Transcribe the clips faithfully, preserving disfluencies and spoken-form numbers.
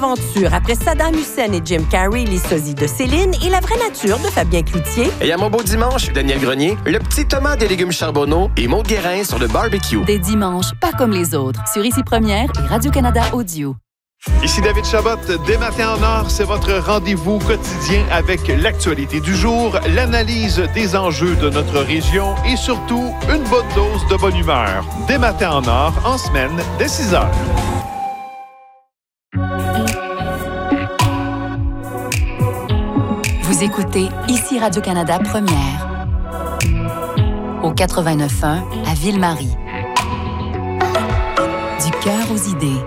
Aventure après Saddam Hussein et Jim Carrey, les sosies de Céline et la vraie nature de Fabien Cloutier. Et à mon beau dimanche, Daniel Grenier, le petit Thomas des légumes charbonneaux et Maud Guérin sur le barbecue. Des dimanches pas comme les autres sur Ici Première et Radio-Canada Audio. Ici David Chabot, dès Matin en Or, c'est votre rendez-vous quotidien avec l'actualité du jour, l'analyse des enjeux de notre région et surtout une bonne dose de bonne humeur. Dès Matin en Or, en semaine, dès six heures. Vous écoutez Ici Radio-Canada Première au quatre-vingt-neuf point un à Ville-Marie. Du cœur aux idées.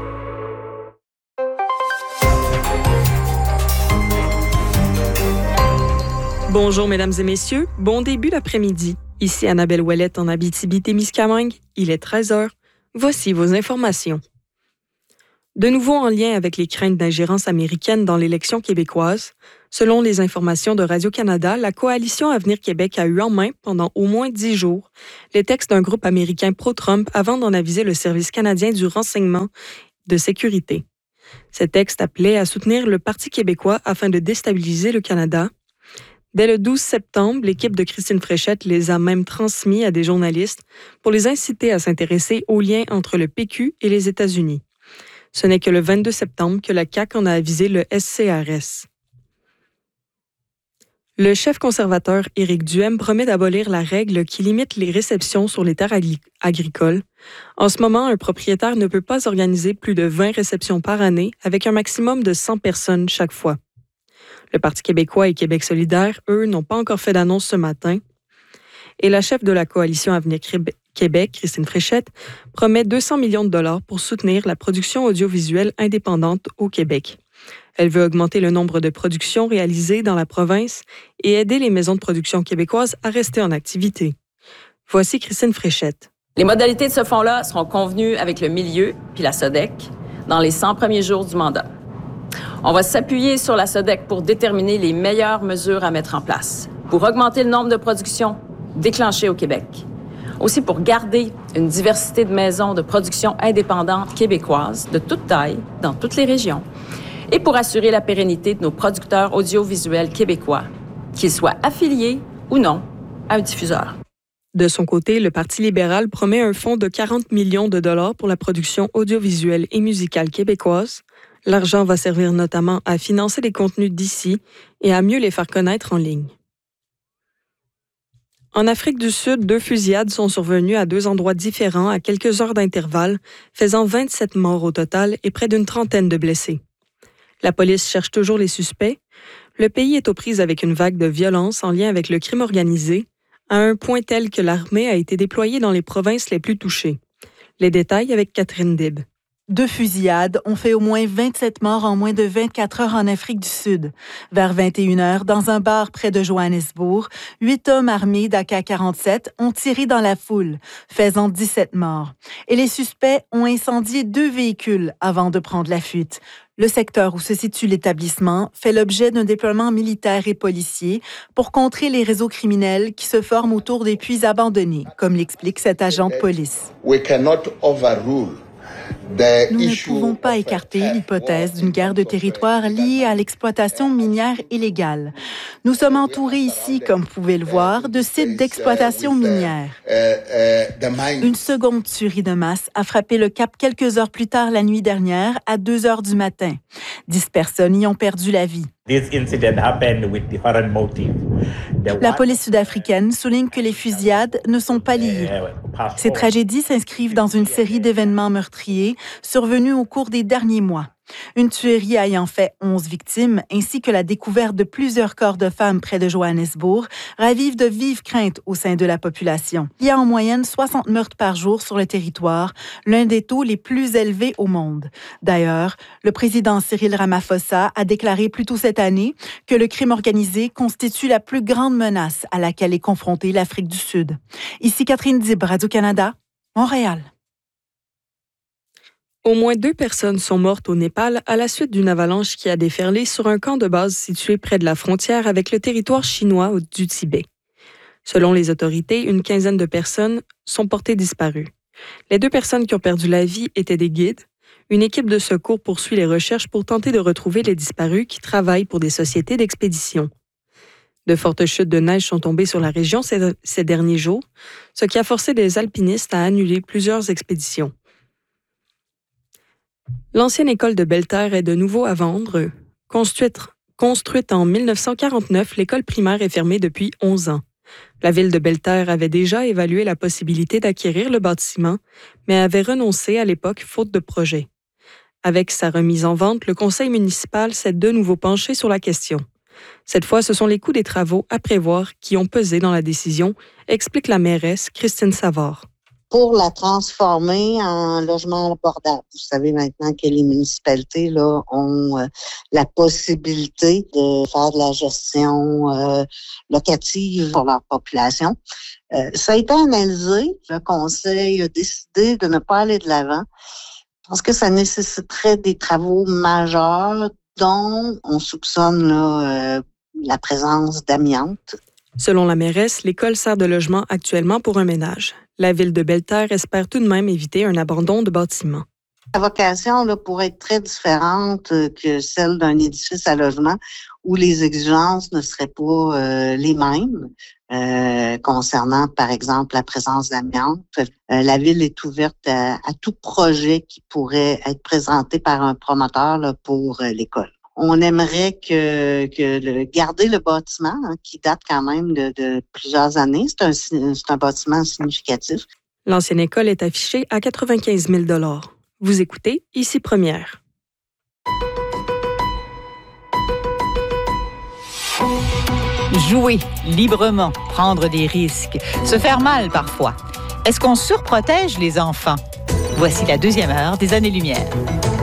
Bonjour, mesdames et messieurs. Bon début d'après-midi. Ici Annabelle Ouellette en Abitibi-Témiscamingue. Il est treize heures. Voici vos informations. De nouveau en lien avec les craintes d'ingérence américaine dans l'élection québécoise, selon les informations de Radio-Canada, la coalition Avenir Québec a eu en main, pendant au moins dix jours, les textes d'un groupe américain pro-Trump avant d'en aviser le Service canadien du renseignement de sécurité. Ces textes appelaient à soutenir le Parti québécois afin de déstabiliser le Canada. Dès le douze septembre, l'équipe de Christine Fréchette les a même transmis à des journalistes pour les inciter à s'intéresser aux liens entre le P Q et les États-Unis. Ce n'est que le vingt-deux septembre que la C A Q en a avisé le S C R S. Le chef conservateur Éric Duhem promet d'abolir la règle qui limite les réceptions sur les terres agri- agricoles. En ce moment, un propriétaire ne peut pas organiser plus de vingt réceptions par année avec un maximum de cent personnes chaque fois. Le Parti québécois et Québec solidaire, eux, n'ont pas encore fait d'annonce ce matin. Et la chef de la coalition Avenir Québec, Christine Fréchette, promet deux cents millions de dollars pour soutenir la production audiovisuelle indépendante au Québec. Elle veut augmenter le nombre de productions réalisées dans la province et aider les maisons de production québécoises à rester en activité. Voici Christine Fréchette. Les modalités de ce fonds-là seront convenues avec le milieu puis la S O D E C dans les cent premiers jours du mandat. On va s'appuyer sur la S O D E C pour déterminer les meilleures mesures à mettre en place, pour augmenter le nombre de productions déclenchées au Québec. Aussi pour garder une diversité de maisons de production indépendantes québécoises de toute taille dans toutes les régions et pour assurer la pérennité de nos producteurs audiovisuels québécois, qu'ils soient affiliés ou non à un diffuseur. De son côté, le Parti libéral promet un fonds de quarante millions de dollars pour la production audiovisuelle et musicale québécoise. L'argent va servir notamment à financer les contenus d'ici et à mieux les faire connaître en ligne. En Afrique du Sud, deux fusillades sont survenues à deux endroits différents à quelques heures d'intervalle, faisant vingt-sept morts au total et près d'une trentaine de blessés. La police cherche toujours les suspects. Le pays est aux prises avec une vague de violence en lien avec le crime organisé, à un point tel que l'armée a été déployée dans les provinces les plus touchées. Les détails avec Catherine Dib. Deux fusillades ont fait au moins vingt-sept morts en moins de vingt-quatre heures en Afrique du Sud. Vers vingt et une heures, dans un bar près de Johannesburg, huit hommes armés d'A K quarante-sept ont tiré dans la foule, faisant dix-sept morts. Et les suspects ont incendié deux véhicules avant de prendre la fuite. Le secteur où se situe l'établissement fait l'objet d'un déploiement militaire et policier pour contrer les réseaux criminels qui se forment autour des puits abandonnés, comme l'explique cet agent de police. We cannot overrule. Nous ne pouvons pas écarter l'hypothèse d'une guerre de territoire liée à l'exploitation minière illégale. Nous sommes entourés ici, comme vous pouvez le voir, de sites d'exploitation minière. Une seconde tuerie de masse a frappé le Cap quelques heures plus tard la nuit dernière, à deux heures du matin. Dix personnes y ont perdu la vie. La police sud-africaine souligne que les fusillades ne sont pas liées. Ces tragédies s'inscrivent dans une série d'événements meurtriers survenus au cours des derniers mois. Une tuerie ayant fait onze victimes, ainsi que la découverte de plusieurs corps de femmes près de Johannesburg, ravivent de vives craintes au sein de la population. Il y a en moyenne soixante meurtres par jour sur le territoire, l'un des taux les plus élevés au monde. D'ailleurs, le président Cyril Ramaphosa a déclaré plus tôt cette année que le crime organisé constitue la plus grande menace à laquelle est confrontée l'Afrique du Sud. Ici Catherine Dib, Radio-Canada, Montréal. Au moins deux personnes sont mortes au Népal à la suite d'une avalanche qui a déferlé sur un camp de base situé près de la frontière avec le territoire chinois du Tibet. Selon les autorités, une quinzaine de personnes sont portées disparues. Les deux personnes qui ont perdu la vie étaient des guides. Une équipe de secours poursuit les recherches pour tenter de retrouver les disparus qui travaillent pour des sociétés d'expédition. De fortes chutes de neige sont tombées sur la région ces, ces derniers jours, ce qui a forcé les alpinistes à annuler plusieurs expéditions. L'ancienne école de Belle-Terre est de nouveau à vendre. Construite, construite en mille neuf cent quarante-neuf, l'école primaire est fermée depuis onze ans. La ville de Belle-Terre avait déjà évalué la possibilité d'acquérir le bâtiment, mais avait renoncé à l'époque faute de projet. Avec sa remise en vente, le conseil municipal s'est de nouveau penché sur la question. Cette fois, ce sont les coûts des travaux à prévoir qui ont pesé dans la décision, explique la mairesse Christine Savard. Pour la transformer en logement abordable. Vous savez maintenant que les municipalités là, ont euh, la possibilité de faire de la gestion euh, locative pour leur population. Euh, ça a été analysé. Le conseil a décidé de ne pas aller de l'avant parce que ça nécessiterait des travaux majeurs dont on soupçonne là, euh, la présence d'amiante. Selon la mairesse, l'école sert de logement actuellement pour un ménage. La ville de Belle-Terre espère tout de même éviter un abandon de bâtiment. La vocation là, pourrait être très différente que celle d'un édifice à logement où les exigences ne seraient pas euh, les mêmes euh, concernant, par exemple, la présence d'amiante. Euh, la ville est ouverte à, à tout projet qui pourrait être présenté par un promoteur là, pour euh, l'école. On aimerait que, que le, garder le bâtiment, hein, qui date quand même de, de plusieurs années. C'est un, c'est un bâtiment significatif. L'ancienne école est affichée à quatre-vingt-quinze mille dollars. Vous écoutez Ici Première. Jouer librement, prendre des risques, se faire mal parfois. Est-ce qu'on surprotège les enfants? Voici la deuxième heure des Années-Lumière.